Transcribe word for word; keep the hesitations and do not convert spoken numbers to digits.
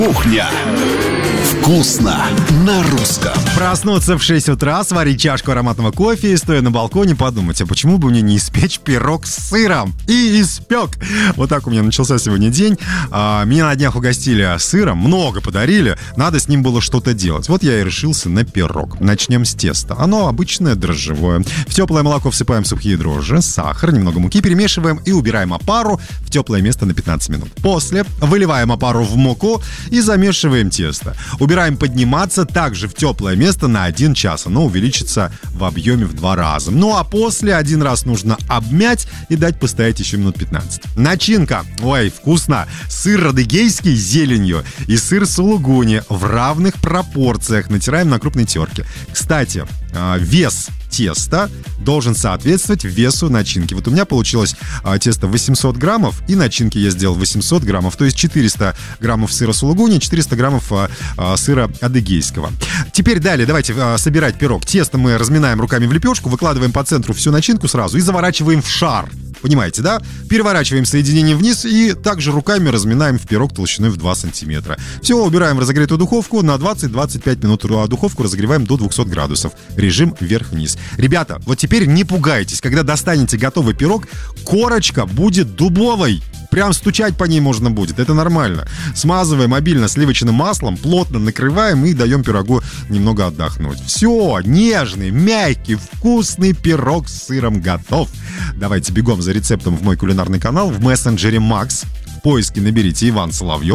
Кухня. Вкусно на русском. Проснуться в шесть утра, сварить чашку ароматного кофе и, стоя на балконе, подумать, а почему бы мне не испечь пирог с сыром? И испек. Вот так у меня начался сегодня день. А, меня на днях угостили сыром, много подарили. Надо с ним было что-то делать. Вот я и решился на пирог. Начнем с теста. Оно обычное, дрожжевое. В теплое молоко всыпаем сухие дрожжи, сахар, немного муки, перемешиваем и убираем опару в теплое место на пятнадцать минут. После выливаем опару в муку и замешиваем тесто. Убираем подниматься также в теплое место на один час. Оно увеличится в объеме в два раза. Ну а после один раз нужно обмять и дать постоять еще минут пятнадцать. Начинка. Ой, вкусно. Сыр адыгейский с зеленью и сыр сулугуни в равных пропорциях. Натираем на крупной терке. Кстати, вес теста должен соответствовать весу начинки. Вот у меня получилось а, тесто восемьсот граммов, и начинки я сделал восемьсот граммов, то есть четыреста граммов сыра сулугуни, четыреста граммов а, а, сыра адыгейского. Теперь далее давайте а, собирать пирог. Тесто мы разминаем руками в лепешку, выкладываем по центру всю начинку сразу и заворачиваем в шар. Понимаете, да? Переворачиваем соединение вниз и также руками разминаем в пирог толщиной в два сантиметра. Все, убираем в разогретую духовку на двадцать-двадцать пять минут. А духовку разогреваем до двухсот градусов. Режим вверх-вниз. Ребята, вот теперь не пугайтесь. Когда достанете готовый пирог, корочка будет дубовой. Прям стучать по ней можно будет, это нормально. Смазываем обильно сливочным маслом, плотно накрываем и даем пирогу немного отдохнуть. Все, нежный, мягкий, вкусный пирог с сыром готов. Давайте бегом за рецептом в мой кулинарный канал в мессенджере Макс. В поиске наберите Иван Соловьев.